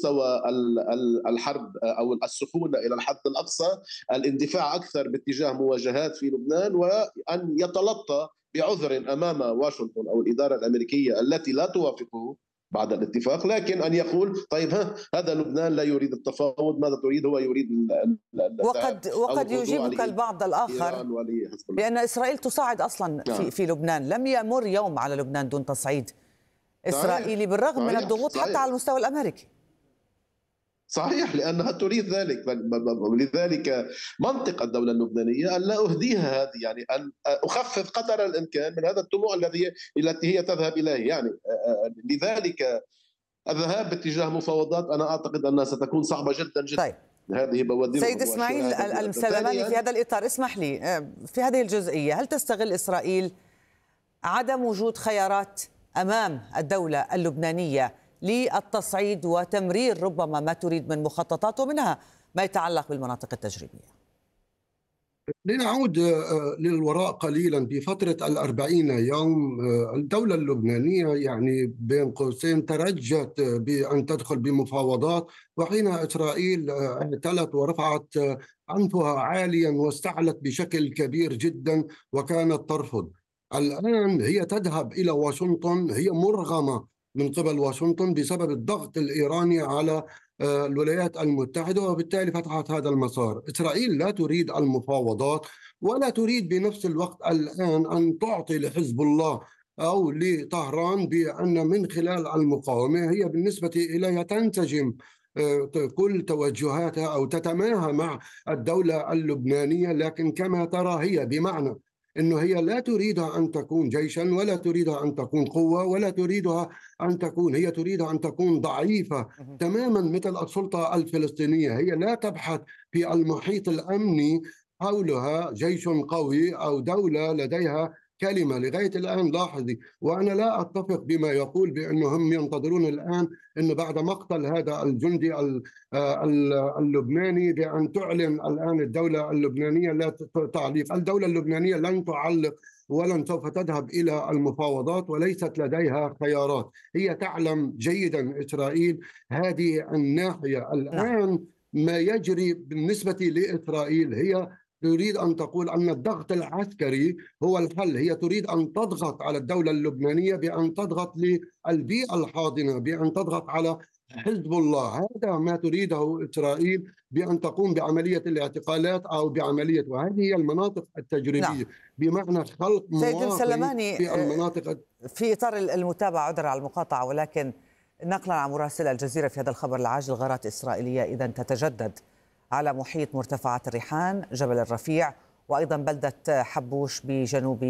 مستوى الحرب أو السخونة إلى الحد الأقصى، الاندفاع أكثر باتجاه مواجهات في لبنان، وأن يتلطى بعذر أمام واشنطن أو الإدارة الأمريكية التي لا توافقه بعد الاتفاق، لكن أن يقول طيب هذا لبنان لا يريد التفاوض، ماذا تريد؟ هو يريد الذهاب أو وقد يجيبك البعض الآخر بأن إسرائيل تصاعد أصلا في لبنان. لم يمر يوم على لبنان دون تصعيد إسرائيلي بالرغم من الضغوط حتى على المستوى الأمريكي. صحيح، لأنها تريد ذلك، ولذلك منطق الدولة اللبنانية أن لا أهديها هذه، يعني أن أخفف قدر الإمكان من هذا الطموح التي هي تذهب إليه، يعني لذلك الذهاب باتجاه مفاوضات أنا أعتقد أنها ستكون صعبة جدا جدا. طيب. هذه بوادر سيد إسماعيل السلماني، في هذا الإطار اسمح لي في هذه الجزئية، هل تستغل إسرائيل عدم وجود خيارات أمام الدولة اللبنانية للتصعيد وتمرير ربما ما تريد من مخططات ومنها ما يتعلق بالمناطق التجريبية؟ لنعود للوراء قليلا. بفترة 40 يوم الدولة اللبنانية يعني بين قوسين ترجت بأن تدخل بمفاوضات، وحين إسرائيل اعتلت ورفعت أنفها عاليا واستعلت بشكل كبير جدا وكانت ترفض. الآن هي تذهب إلى واشنطن، هي مرغمة من قبل واشنطن بسبب الضغط الإيراني على الولايات المتحدة، وبالتالي فتحت هذا المسار. إسرائيل لا تريد المفاوضات ولا تريد بنفس الوقت الآن أن تعطي لحزب الله أو لطهران بأن من خلال المقاومة هي بالنسبة إليها تنسجم كل توجهاتها أو تتماهى مع الدولة اللبنانية، لكن كما ترى هي بمعنى أنه هي لا تريدها أن تكون جيشا ولا تريدها أن تكون قوة ولا تريدها أن تكون، هي تريدها أن تكون ضعيفة تماما مثل السلطة الفلسطينية. هي لا تبحث في المحيط الأمني حولها جيش قوي أو دولة لديها كلمة. لغاية الآن لاحظي، وأنا لا أتفق بما يقول بأنهم ينتظرون الآن أنه بعد مقتل هذا الجندي اللبناني بأن تعلن الآن الدولة اللبنانية لا تعليق. الدولة اللبنانية لن تعلق ولن سوف تذهب إلى المفاوضات وليست لديها خيارات. هي تعلم جيدا إسرائيل هذه الناحية. الآن ما يجري بالنسبة لإسرائيل، هي تريد أن تقول أن الضغط العسكري هو الحل. هي تريد أن تضغط على الدولة اللبنانية بأن تضغط للبيئة الحاضنة، بأن تضغط على حزب الله. هذا ما تريده إسرائيل، بأن تقوم بعملية الاعتقالات أو بعملية، وهذه هي المناطق التجريبية بمعنى خلق مواطن في المناطق. في إطار المتابعة، عذرا على المقاطعة، ولكن نقلا عن مراسل الجزيرة في هذا الخبر العاجل، غارات إسرائيلية إذن تتجدد على محيط مرتفعات الريحان، جبل الرفيع، وأيضا بلدة حبوش بجنوب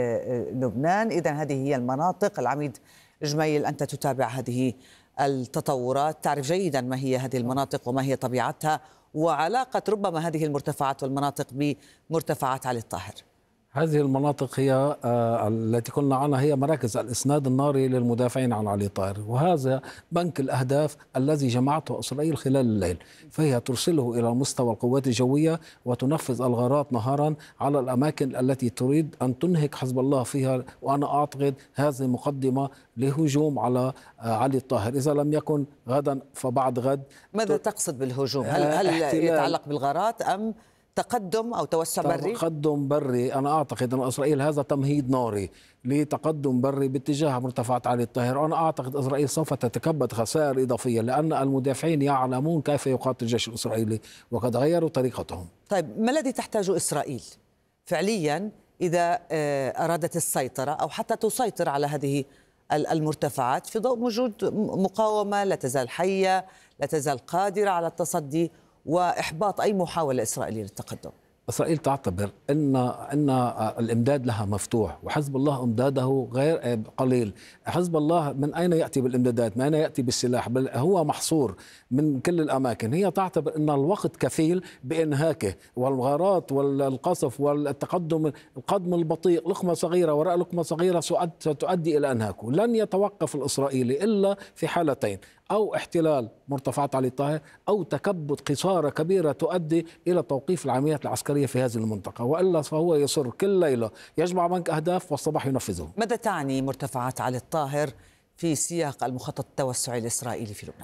لبنان. إذن هذه هي المناطق. العميد جميل، أنت تتابع هذه التطورات، تعرف جيدا ما هي هذه المناطق وما هي طبيعتها وعلاقة ربما هذه المرتفعات والمناطق بمرتفعات علي الطاهر. هذه المناطق هي التي قلنا عنها هي مراكز الإسناد الناري للمدافعين عن علي طاهر، وهذا بنك الأهداف الذي جمعته إسرائيل خلال الليل، فهي ترسله إلى مستوى القوات الجوية وتنفذ الغارات نهارا على الأماكن التي تريد أن تنهك حزب الله فيها. وأنا أعتقد هذه مقدمة لهجوم على علي الطاهر، إذا لم يكن غدا فبعد غد. ماذا تقصد بالهجوم؟ هل يتعلق بالغارات أم تقدم أو توسع بري؟ تقدم بري. أنا أعتقد أن إسرائيل هذا تمهيد ناري لتقدم بري باتجاه مرتفعات علي الطاهر، وأنا أعتقد إسرائيل سوف تتكبد خسائر إضافية لأن المدافعين يعلمون كيف يقاتل الجيش الإسرائيلي وقد غيروا طريقتهم. طيب، ما الذي تحتاجه إسرائيل فعليا إذا أرادت السيطرة أو حتى تسيطر على هذه المرتفعات في ضوء وجود مقاومة لا تزال حية، لا تزال قادرة على التصدي وإحباط أي محاولة إسرائيلية للتقدم؟ إسرائيل تعتبر أن الإمداد لها مفتوح، وحزب الله إمداده غير قليل. حزب الله من أين يأتي بالإمدادات؟ من أين يأتي بالسلاح؟ بل هو محصور من كل الأماكن. هي تعتبر أن الوقت كفيل بإنهاكه، والغارات والقصف والتقدم القدم البطيء، لقمة صغيرة وراء لقمة صغيرة ستؤدي إلى إنهاكه. لن يتوقف الإسرائيلي إلا في حالتين: أو احتلال مرتفعات علي الطاهر، أو تكبد خسارة كبيرة تؤدي إلى توقيف العمليات العسكرية في هذه المنطقة، وإلا فهو يصر كل ليلة يجمع بنك أهداف والصباح ينفذه. ماذا تعني مرتفعات علي الطاهر في سياق المخطط التوسعي الإسرائيلي في لبنان؟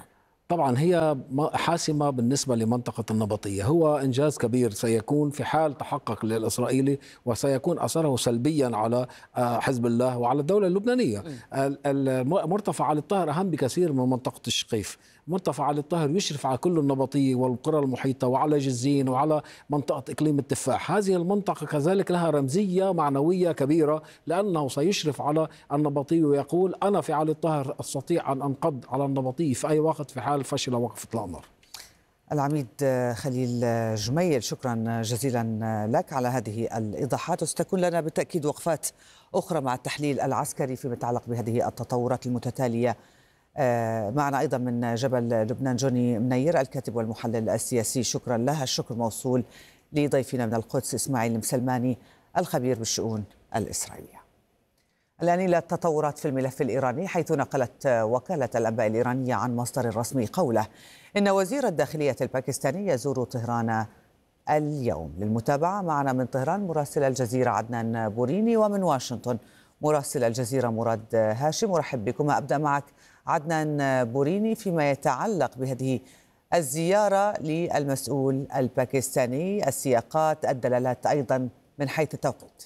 طبعا هي حاسمة بالنسبة لمنطقة النبطية، هو إنجاز كبير سيكون في حال تحقق للإسرائيلي، وسيكون أثره سلبيا على حزب الله وعلى الدولة اللبنانية. مرتفع علي الطاهر أهم بكثير من منطقة الشقيف. مرتفع علي الطاهر يشرف على كل النبطية والقرى المحيطة وعلى جزين وعلى منطقة إقليم التفاح. هذه المنطقة كذلك لها رمزية معنوية كبيرة، لأنه سيشرف على النبطية ويقول أنا في علي الطاهر أستطيع أن أنقض على النبطية في أي وقت في حال فشل وقف إطلاق النار. العميد خليل جميل، شكرا جزيلا لك على هذه الإيضاحات، وستكون لنا بالتأكيد وقفات أخرى مع التحليل العسكري فيما يتعلق بهذه التطورات المتتالية. معنا أيضا من جبل لبنان جوني منير الكاتب والمحلل السياسي، شكرا له. الشكر موصول لضيفنا من القدس إسماعيل مسلماني الخبير بالشؤون الإسرائيلية. الآن إلى التطورات في الملف الإيراني، حيث نقلت وكالة الأنباء الإيرانية عن مصدر رسمي قوله إن وزير الداخلية الباكستاني يزور طهران اليوم. للمتابعة معنا من طهران مراسل الجزيرة عدنان بوريني، ومن واشنطن مراسل الجزيرة مراد هاشم. أرحب بكما. أبدأ معك عدنان بوريني فيما يتعلق بهذه الزيارة للمسؤول الباكستاني، السياقات، الدلالات أيضا من حيث التوقيت.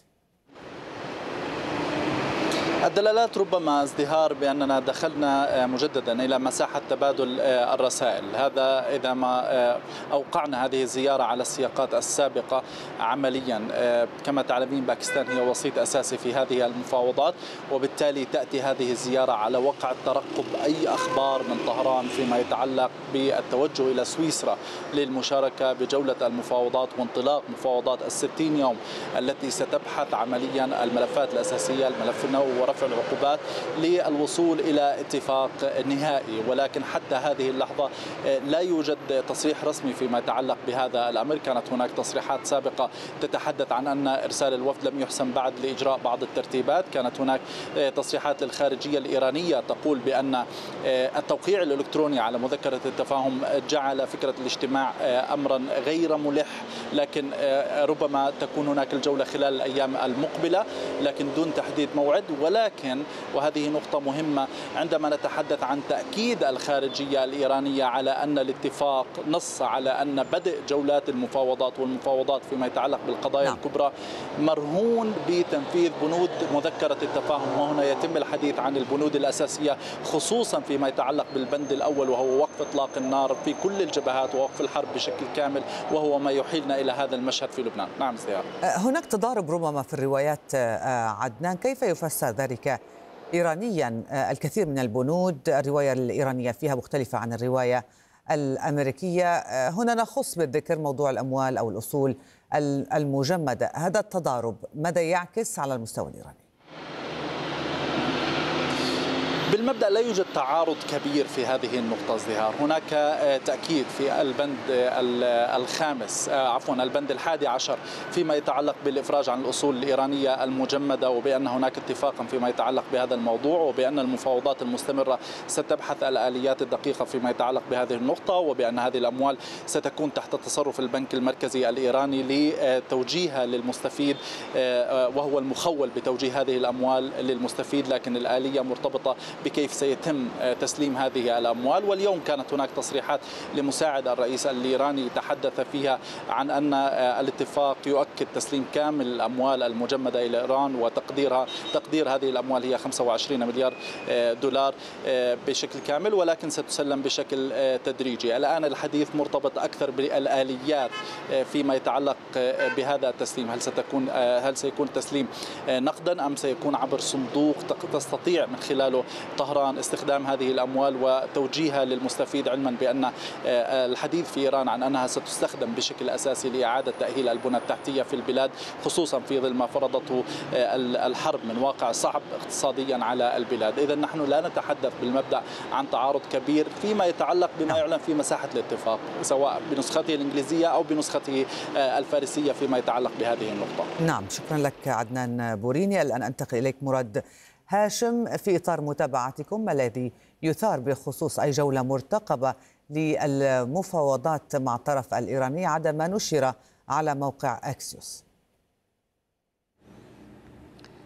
الدلالات ربما ازدهار بأننا دخلنا مجددا إلى مساحة تبادل الرسائل، هذا إذا ما أوقعنا هذه الزيارة على السياقات السابقة عمليا. كما تعلمين باكستان هي وسيط أساسي في هذه المفاوضات، وبالتالي تأتي هذه الزيارة على وقع ترقب أي أخبار من طهران فيما يتعلق بالتوجه إلى سويسرا للمشاركة بجولة المفاوضات وانطلاق مفاوضات 60 يوم التي ستبحث عمليا الملفات الأساسية، الملف النووي ورفع العقوبات للوصول إلى اتفاق نهائي. ولكن حتى هذه اللحظة لا يوجد تصريح رسمي فيما يتعلق بهذا الأمر. كانت هناك تصريحات سابقة تتحدث عن أن إرسال الوفد لم يحسن بعد لإجراء بعض الترتيبات. كانت هناك تصريحات للخارجية الإيرانية تقول بأن التوقيع الإلكتروني على مذكرة التفاهم جعل فكرة الاجتماع أمرا غير ملح، لكن ربما تكون هناك الجولة خلال الأيام المقبلة لكن دون تحديد موعد. ولكن وهذه نقطة مهمة، عندما نتحدث عن تأكيد الخارجية الإيرانية على أن الاتفاق نص على أن بدء جولات المفاوضات والمفاوضات فيما يتعلق بالقضايا الكبرى مرهون بتنفيذ بنود مذكرة التفاهم، وهنا يتم الحديث عن البنود الأساسية خصوصا فيما يتعلق بالبند الأول وهو وقف إطلاق النار في كل الجبهات ووقف الحرب بشكل كامل، وهو ما يحيلنا إلى هذا المشهد في لبنان. نعم ازدهار. هناك تضارب ربما في الروايات عدنان، كيف يفسر ذلك إيرانيا؟ الكثير من البنود الرواية الإيرانية فيها مختلفة عن الرواية الأمريكية. هنا نخص بالذكر موضوع الأموال أو الأصول المجمدة. هذا التضارب ماذا يعكس على المستوى الإيراني؟ بالمبدأ لا يوجد تعارض كبير في هذه النقطة ازدهار. هناك تأكيد في البند الخامس البند 11 فيما يتعلق بالإفراج عن الأصول الإيرانية المجمدة، وبأن هناك اتفاقا فيما يتعلق بهذا الموضوع، وبأن المفاوضات المستمرة ستبحث الآليات الدقيقة فيما يتعلق بهذه النقطة، وبأن هذه الأموال ستكون تحت تصرف البنك المركزي الإيراني لتوجيهها للمستفيد، وهو المخول بتوجيه هذه الأموال للمستفيد، لكن الآلية مرتبطة بكيف سيتم تسليم هذه الأموال. واليوم كانت هناك تصريحات لمساعد الرئيس الإيراني تحدث فيها عن أن الاتفاق يؤكد تسليم كامل الأموال المجمدة إلى إيران، تقدير هذه الأموال هي 25 مليار دولار بشكل كامل، ولكن ستسلم بشكل تدريجي. الآن الحديث مرتبط أكثر بالآليات فيما يتعلق بهذا التسليم. هل سيكون تسليم نقدا أم سيكون عبر صندوق تستطيع من خلاله طهران استخدام هذه الأموال وتوجيهها للمستفيد، علما بأن الحديث في إيران عن أنها ستستخدم بشكل أساسي لإعادة تأهيل البنى التحتية في البلاد، خصوصا في ظل ما فرضته الحرب من واقع صعب اقتصاديا على البلاد. إذا نحن لا نتحدث بالمبدأ عن تعارض كبير فيما يتعلق بما يعلن في مساحة الاتفاق، سواء بنسخته الإنجليزية أو بنسخته الفارسية فيما يتعلق بهذه النقطة. نعم، شكرا لك عدنان بوريني. الآن أنتقل إليك مراد هاشم، في إطار متابعتكم ما الذي يثار بخصوص أي جولة مرتقبة للمفاوضات مع الطرف الإيراني عدا ما نشر على موقع أكسيوس؟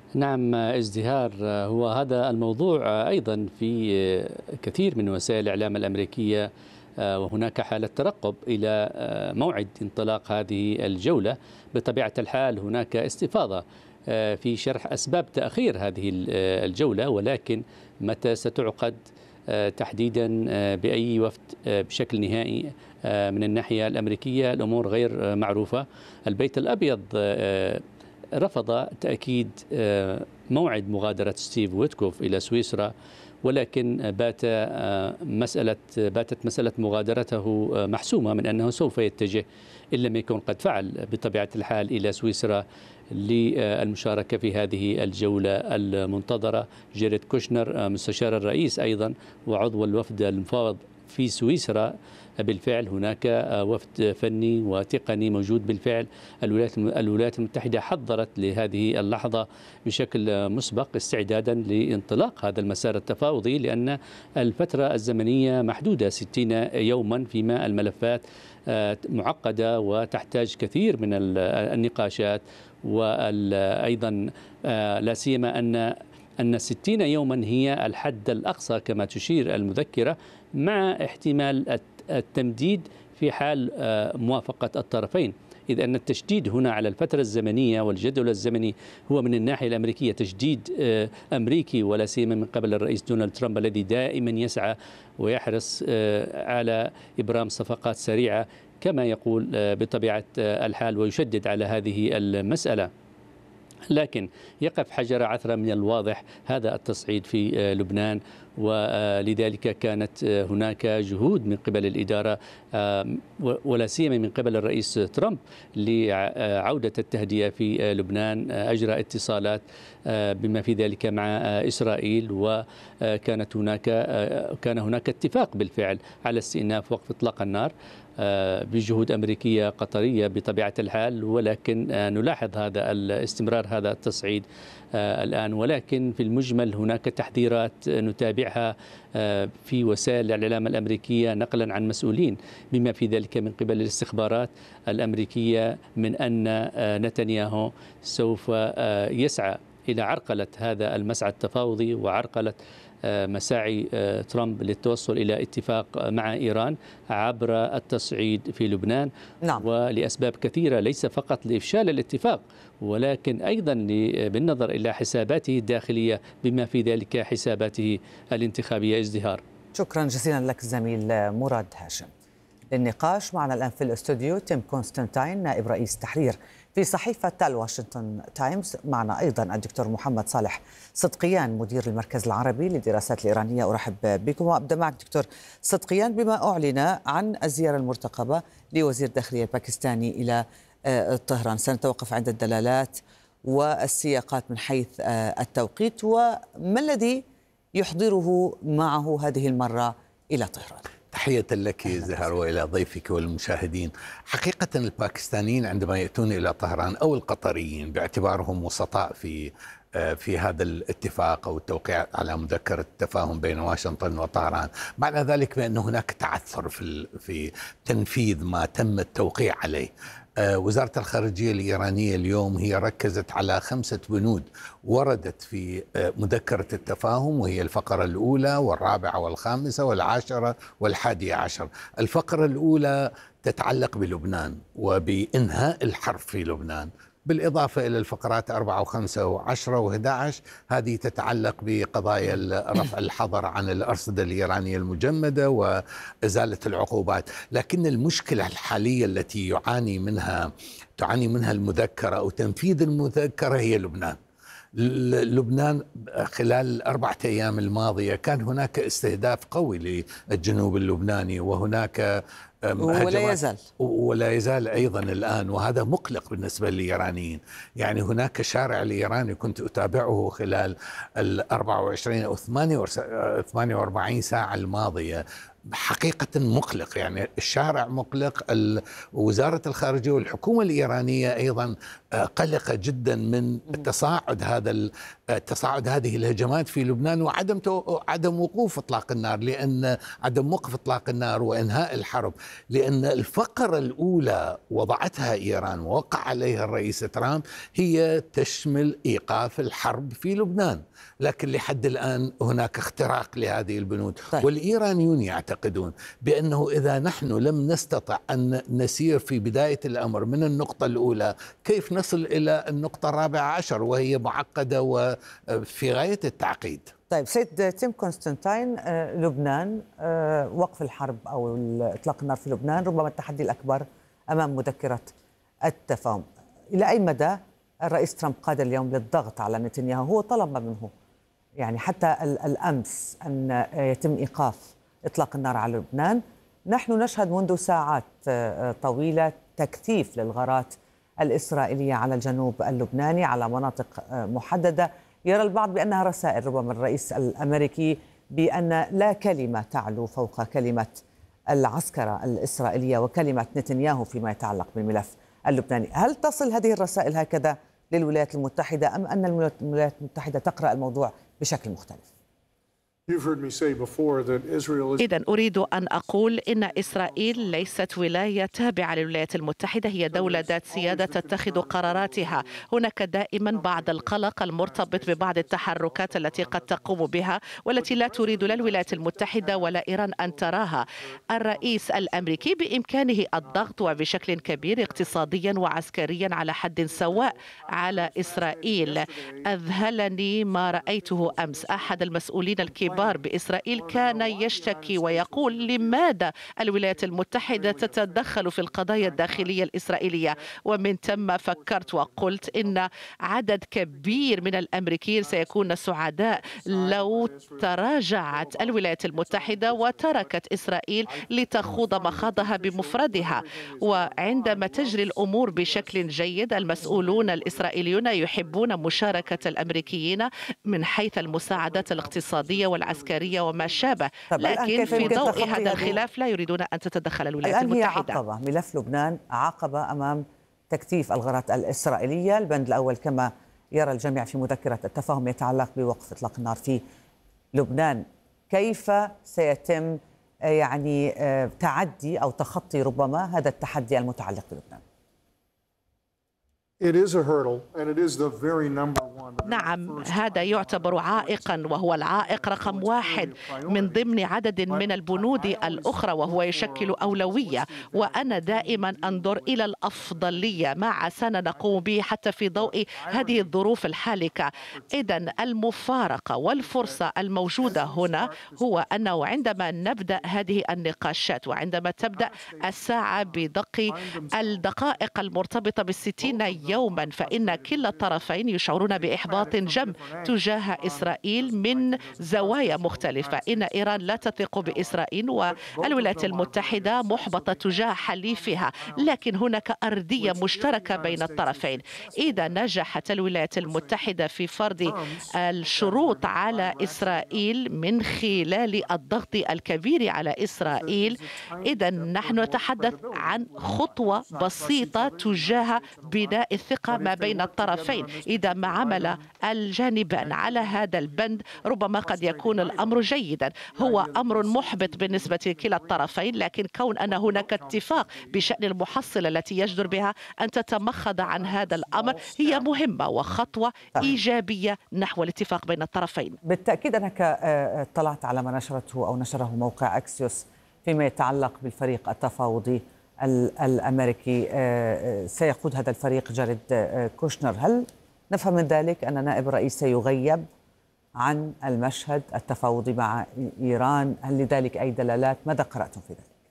نعم، ازدهار هو هذا الموضوع أيضا في كثير من وسائل الإعلام الأمريكية، وهناك حالة ترقب إلى موعد انطلاق هذه الجولة. بطبيعة الحال هناك استفاضة في شرح أسباب تأخير هذه الجولة، ولكن متى ستعقد تحديدا بأي وفد بشكل نهائي من الناحية الأمريكية الأمور غير معروفة. البيت الأبيض رفض تأكيد موعد مغادرة ستيف ويتكوف إلى سويسرا، ولكن باتت مسألة مغادرته محسومة من أنه سوف يتجه إن لم يكن قد فعل بطبيعة الحال إلى سويسرا للمشاركة في هذه الجولة المنتظرة. جيريد كوشنر مستشار الرئيس أيضا وعضو الوفد المفاوض في سويسرا، بالفعل هناك وفد فني وتقني موجود بالفعل. الولايات المتحدة حضرت لهذه اللحظة بشكل مسبق استعدادا لانطلاق هذا المسار التفاوضي، لأن الفترة الزمنية محدودة 60 يوما، فيما الملفات معقدة وتحتاج كثير من النقاشات. وأيضا لا سيما أن 60 يوما هي الحد الأقصى كما تشير المذكرة، مع احتمال التمديد في حال موافقة الطرفين، إذ أن التشديد هنا على الفترة الزمنية والجدول الزمني هو من الناحية الأمريكية تشديد أمريكي، ولا سيما من قبل الرئيس دونالد ترامب الذي دائما يسعى ويحرص على إبرام صفقات سريعة كما يقول بطبيعة الحال، ويشدد على هذه المسألة. لكن يقف حجر عثرة من الواضح هذا التصعيد في لبنان، ولذلك كانت هناك جهود من قبل الإدارة ولا سيما من قبل الرئيس ترامب لعودة التهدئة في لبنان. أجرى اتصالات بما في ذلك مع إسرائيل، وكان هناك اتفاق بالفعل على استئناف وقف إطلاق النار بجهود أمريكية قطرية بطبيعة الحال، ولكن نلاحظ هذا الاستمرار هذا التصعيد الآن. ولكن في المجمل هناك تحذيرات نتابعها في وسائل الإعلام الأمريكية نقلا عن مسؤولين بما في ذلك من قبل الاستخبارات الأمريكية من أن نتنياهو سوف يسعى إلى عرقلة هذا المسعى التفاوضي وعرقلة مساعي ترامب للتوصل إلى اتفاق مع إيران عبر التصعيد في لبنان. نعم. ولأسباب كثيرة، ليس فقط لإفشال الاتفاق ولكن أيضا بالنظر إلى حساباته الداخلية بما في ذلك حساباته الانتخابية. ازدهار، شكرا جزيلا لك زميل مراد هاشم. للنقاش معنا الآن في الاستوديو تيم كونستانتين نائب رئيس تحرير في صحيفة الواشنطن تايمز. معنا أيضا الدكتور محمد صالح صدقيان مدير المركز العربي للدراسات الإيرانية. أرحب بكم وأبدأ معك دكتور صدقيان. بما أعلن عن الزيارة المرتقبة لوزير الداخلية الباكستاني إلى طهران، سنتوقف عند الدلالات والسياقات من حيث التوقيت، وما الذي يحضره معه هذه المرة إلى طهران؟ تحية لك زهر وإلى ضيفك والمشاهدين. حقيقة الباكستانيين عندما يأتون إلى طهران أو القطريين باعتبارهم وسطاء في هذا الاتفاق أو التوقيع على مذكرة التفاهم بين واشنطن وطهران، معنى ذلك بأن هناك تعثر في تنفيذ ما تم التوقيع عليه. وزارة الخارجية الإيرانية اليوم هي ركزت على 5 بنود وردت في مذكرة التفاهم، وهي الفقرة الأولى والرابعة والخامسة والعاشرة والحادية عشر. الفقرة الأولى تتعلق بلبنان وبإنهاء الحرب في لبنان، بالإضافة إلى الفقرات 4 و5 و10 و11 هذه تتعلق بقضايا رفع الحظر عن الأرصدة الإيرانية المجمدة وإزالة العقوبات. لكن المشكلة الحالية التي تعاني منها المذكرة أو تنفيذ المذكرة هي لبنان. لبنان خلال ال4 أيام الماضية كان هناك استهداف قوي للجنوب اللبناني، وهناك ولا يزال أيضا الآن، وهذا مقلق بالنسبة للإيرانيين. يعني هناك شارع الإيراني كنت أتابعه خلال 24 أو 48 ساعة الماضية، حقيقة مقلق. يعني الشارع مقلق. وزارة الخارجية والحكومة الإيرانية أيضا قلقة جدا من تصاعد هذه الهجمات في لبنان وعدم وقوف إطلاق النار، لأن عدم وقف إطلاق النار وإنهاء الحرب لأن الفقرة الأولى وضعتها إيران ووقع عليها الرئيس ترامب هي تشمل إيقاف الحرب في لبنان، لكن لحد الآن هناك اختراق لهذه البنود. طيب. والإيرانيون يعتقدون بأنه إذا نحن لم نستطع أن نسير في بداية الأمر من النقطة الأولى، كيف نصل إلى النقطة الرابعة عشر وهي معقدة وفي غاية التعقيد. طيب سيد تيم كونستانتين، لبنان، وقف الحرب أو إطلاق النار في لبنان ربما التحدي الأكبر أمام مذكرة التفاهم. إلى أي مدى الرئيس ترامب قادر اليوم للضغط على نتنياهو؟ هو طلب منه يعني حتى الأمس أن يتم إيقاف إطلاق النار على لبنان. نحن نشهد منذ ساعات طويلة تكثيف للغارات الإسرائيلية على الجنوب اللبناني على مناطق محددة. يرى البعض بأنها رسائل ربما الرئيس الأمريكي بأن لا كلمة تعلو فوق كلمة العسكرة الإسرائيلية وكلمة نتنياهو فيما يتعلق بالملف اللبناني. هل تصل هذه الرسائل هكذا للولايات المتحدة أم أن الولايات المتحدة تقرأ الموضوع بشكل مختلف؟ إذن أريد أن أقول إن إسرائيل ليست ولاية تابعة للولايات المتحدة، هي دولة ذات سيادة تتخذ قراراتها. هناك دائما بعض القلق المرتبط ببعض التحركات التي قد تقوم بها والتي لا تريد لا الولايات المتحدة ولا إيران أن تراها. الرئيس الأمريكي بإمكانه الضغط وبشكل كبير اقتصاديا وعسكريا على حد سواء على إسرائيل. أذهلني ما رأيته أمس. أحد المسؤولين الكبار بإسرائيل كان يشتكي ويقول لماذا الولايات المتحدة تتدخل في القضايا الداخلية الإسرائيلية، ومن ثم فكرت وقلت إن عدد كبير من الأمريكيين سيكون سعداء لو تراجعت الولايات المتحدة وتركت إسرائيل لتخوض مخاضها بمفردها. وعندما تجري الأمور بشكل جيد المسؤولون الإسرائيليون يحبون مشاركة الأمريكيين من حيث المساعدات الاقتصادية والعسكرية وما شابه، لكن في ضوء هذا الخلاف لا يريدون أن تتدخل الولايات المتحدة. الآن هي عقبة، ملف لبنان عقبة أمام تكثيف الغارات الإسرائيلية. البند الأول كما يرى الجميع في مذكرة التفاهم يتعلق بوقف إطلاق النار في لبنان. كيف سيتم يعني تعدي أو تخطي ربما هذا التحدي المتعلق بلبنان؟ نعم، هذا يعتبر عائقا، وهو العائق رقم 1 من ضمن عدد من البنود الأخرى، وهو يشكل أولوية. وأنا دائما أنظر إلى الأفضلية ما عسانا نقوم به حتى في ضوء هذه الظروف الحالكة. إذن المفارقة والفرصة الموجودة هنا هو أنه عندما نبدأ هذه النقاشات وعندما تبدأ الساعة بدق الدقائق المرتبطة ب60 يوما، فإن كلا الطرفين يشعرون بإحباط جم تجاه إسرائيل من زوايا مختلفة. إن إيران لا تثق بإسرائيل والولايات المتحدة محبطة تجاه حليفها، لكن هناك أرضية مشتركة بين الطرفين. إذا نجحت الولايات المتحدة في فرض الشروط على إسرائيل من خلال الضغط الكبير على إسرائيل، إذا نحن نتحدث عن خطوة بسيطة تجاه بناء الثقة ما بين الطرفين. إذا ما عمل الجانبان على هذا البند ربما قد يكون الأمر جيدا. هو أمر محبط بالنسبة لكلا الطرفين، لكن كون أن هناك اتفاق بشأن المحصلة التي يجدر بها أن تتمخض عن هذا الأمر هي مهمة وخطوة إيجابية نحو الاتفاق بين الطرفين. بالتأكيد أنك اطلعت على ما نشرته أو نشره موقع أكسيوس فيما يتعلق بالفريق التفاوضي الأمريكي. سيقود هذا الفريق جاريد كوشنر. هل نفهم من ذلك أن نائب الرئيس سيغيب عن المشهد التفاوضي مع إيران؟ هل لذلك أي دلالات؟ ماذا قرأتم في ذلك؟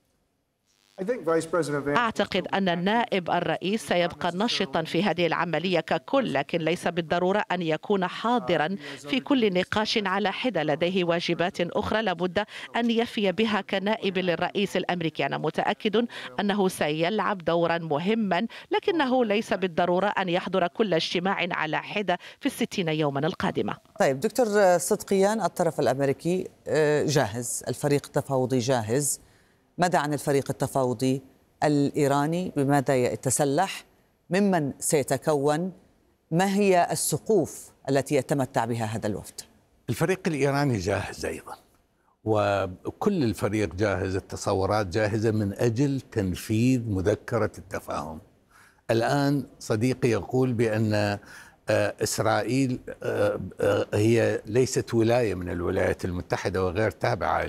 أعتقد أن نائب الرئيس سيبقى نشطا في هذه العملية ككل، لكن ليس بالضرورة أن يكون حاضرا في كل نقاش على حدة. لديه واجبات أخرى لابد أن يفي بها كنائب للرئيس الأمريكي. أنا متأكد أنه سيلعب دورا مهما، لكنه ليس بالضرورة أن يحضر كل اجتماع على حدة في 60 يوما القادمة. طيب دكتور صدقيان، الطرف الأمريكي جاهز، الفريق التفاوضي جاهز. ماذا عن الفريق التفاوضي الإيراني؟ بماذا يتسلح؟ ممن سيتكون؟ ما هي السقوف التي يتمتع بها هذا الوفد؟ الفريق الإيراني جاهز أيضا، وكل الفريق جاهز، التصورات جاهزة من أجل تنفيذ مذكرة التفاهم. الآن صديقي يقول بأن إسرائيل هي ليست ولاية من الولايات المتحدة وغير تابعة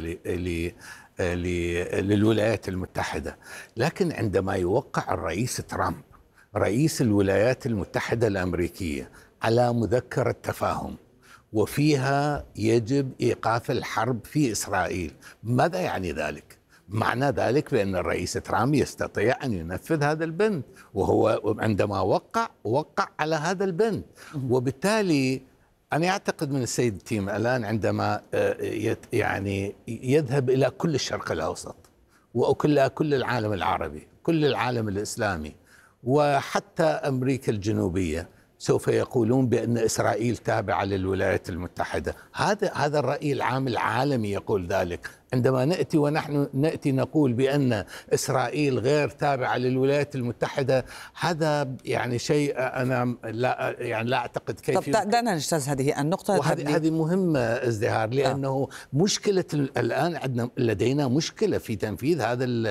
للولايات المتحدة، لكن عندما يوقع الرئيس ترامب رئيس الولايات المتحدة الأمريكية على مذكرة تفاهم وفيها يجب إيقاف الحرب في إسرائيل، ماذا يعني ذلك؟ معنى ذلك بأن الرئيس ترامب يستطيع أن ينفذ هذا البند، وهو عندما وقع على هذا البند. وبالتالي أنا أعتقد من السيد تيم الآن عندما يعني يذهب إلى كل الشرق الأوسط وكل العالم العربي، كل العالم الإسلامي، وحتى أمريكا الجنوبية سوف يقولون بأن إسرائيل تابعة للولايات المتحدة. هذا الرأي العام العالمي يقول ذلك. عندما نأتي نقول بأن إسرائيل غير تابعة للولايات المتحدة، هذا يعني شيء أنا لا أعتقد كيف. طب دعنا نجتاز هذه النقطة. هذه مهمة ازدهار، لأنه مشكلة الآن لدينا مشكلة في تنفيذ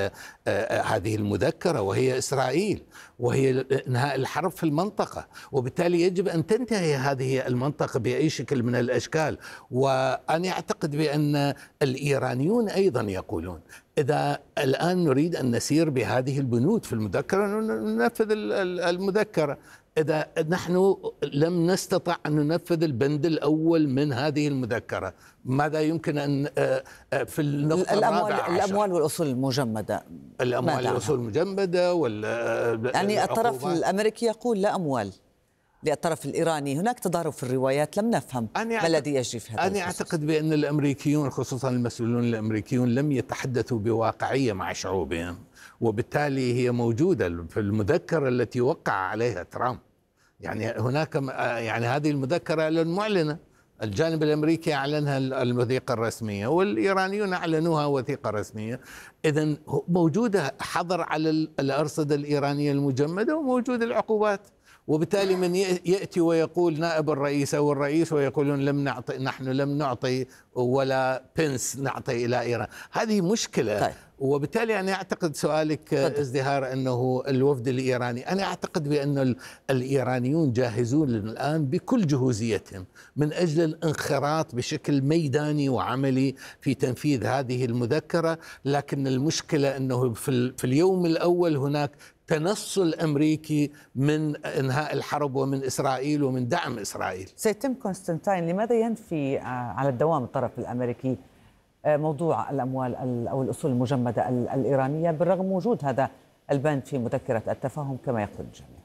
هذه المذكرة، وهي إسرائيل، وهي إنهاء الحرب في المنطقة، وبالتالي يجب أن تنتهي هذه المنطقة بأي شكل من الأشكال. وأنا أعتقد بأن الإيرانيون أيضا يقولون إذا الآن نريد أن نسير بهذه البنود في المذكرة ننفذ المذكرة. إذا نحن لم نستطع أن ننفذ البند الأول من هذه المذكرة، ماذا يمكن أن في النقطة الأموال والأصول المجمدة؟ الأموال والأصول المجمدة يعني الطرف الأمريكي يقول لا أموال، للطرف الإيراني هناك تضارب في الروايات، لم نفهم ما الذي يجري في هذا. أنا أعتقد بأن الأمريكيون خصوصا المسؤولون الأمريكيون لم يتحدثوا بواقعية مع شعوبهم، وبالتالي هي موجودة في المذكرة التي وقع عليها ترامب. يعني هناك يعني هذه المذكرة المعلنة، الجانب الأمريكي أعلنها الوثيقة الرسمية والإيرانيون أعلنوها وثيقة رسمية. إذن موجودة حظر على الأرصدة الإيرانية المجمدة وموجود العقوبات. وبالتالي من يأتي ويقول نائب الرئيس أو الرئيس ويقولون نحن لم نعطي ولا بنس نعطي إلى إيران، هذه مشكلة. طيب. وبالتالي أنا أعتقد سؤالك ازدهار أنه الوفد الإيراني، أنا أعتقد بأن الإيرانيون جاهزون الآن بكل جهوزيتهم من أجل الانخراط بشكل ميداني وعملي في تنفيذ هذه المذكرة. لكن المشكلة أنه في اليوم الأول هناك تنصل أمريكي من إنهاء الحرب ومن إسرائيل ومن دعم إسرائيل. سيد تيم كونستانتين، لماذا ينفي على الدوام الطرف الأمريكي موضوع الأموال أو الأصول المجمدة الإيرانية بالرغم من وجود هذا البند في مذكرة التفاهم كما يقول الجميع؟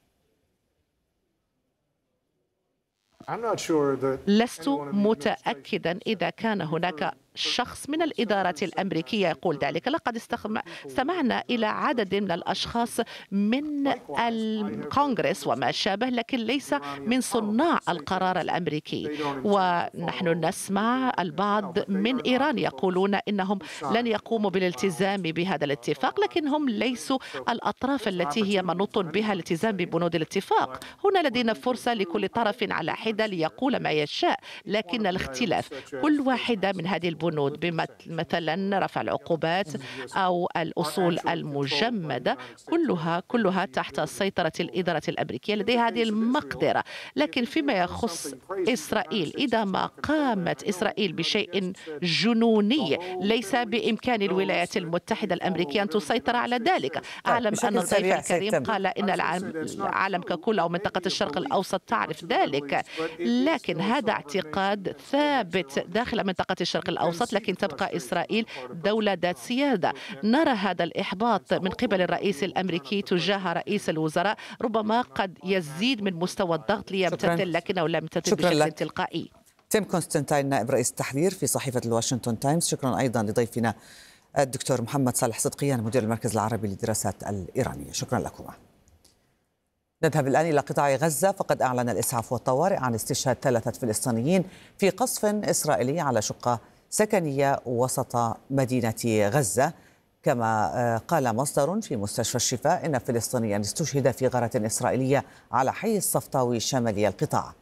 لست متأكدا إذا كان هناك شخص من الإدارة الأمريكية يقول ذلك. لقد استمعنا إلى عدد من الأشخاص من الكونغرس وما شابه، لكن ليس من صناع القرار الأمريكي. ونحن نسمع البعض من إيران يقولون إنهم لن يقوموا بالالتزام بهذا الاتفاق، لكن هم ليسوا الأطراف التي هي منوط بها الالتزام ببنود الاتفاق. هنا لدينا فرصة لكل طرف على حدة ليقول ما يشاء، لكن الاختلاف كل واحدة من هذه البنود مثلا رفع العقوبات أو الأصول المجمدة كلها تحت سيطرة الإدارة الأمريكية، لديها هذه المقدرة. لكن فيما يخص إسرائيل، إذا ما قامت إسرائيل بشيء جنوني ليس بإمكان الولايات المتحدة الأمريكية أن تسيطر على ذلك. أعلم أن الضيف الكريم قال إن العالم ككل أو منطقة الشرق الأوسط تعرف ذلك، لكن هذا اعتقاد ثابت داخل منطقة الشرق الأوسط، لكن تبقى إسرائيل دولة ذات سيادة. نرى هذا الإحباط من قبل الرئيس الأمريكي تجاه رئيس الوزراء، ربما قد يزيد من مستوى الضغط ليمتثل، لكنه لم يمتثل بشكل تلقائي. تيم كونستانتين نائب رئيس التحرير في صحيفة الواشنطن تايمز. شكرا أيضا لضيفنا الدكتور محمد صالح صدقيان مدير المركز العربي للدراسات الإيرانية. شكرا لكما. نذهب الآن إلى قطاع غزة، فقد أعلن الإسعاف والطوارئ عن استشهاد 3 فلسطينيين في قصف إسرائيلي على شقة سكنية وسط مدينة غزة. كما قال مصدر في مستشفى الشفاء إن فلسطينيا استشهد في غارة إسرائيلية على حي الصفطاوي شمالي القطاع.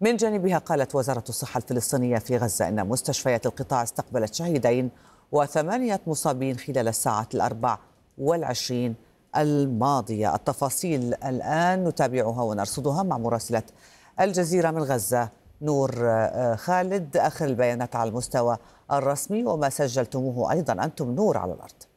من جانبها قالت وزارة الصحة الفلسطينية في غزة إن مستشفيات القطاع استقبلت شهيدين و8 مصابين خلال الساعات 24 الماضية. التفاصيل الآن نتابعها ونرصدها مع مراسلة الجزيرة من غزة نور خالد. آخر البيانات على المستوى الرسمي وما سجلتموه أيضا أنتم نور على الأرض.